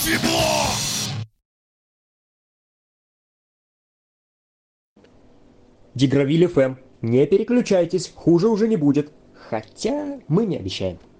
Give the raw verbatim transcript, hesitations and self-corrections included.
Тепло! Дигравиль эф эм. Не переключайтесь, хуже уже не будет. Хотя мы не обещаем.